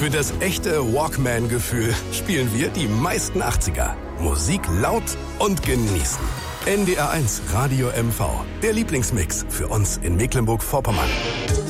Für das echte Walkman-Gefühl spielen wir die meisten 80er. Musik laut und genießen. NDR 1 Radio MV. Der Lieblingsmix für uns in Mecklenburg-Vorpommern.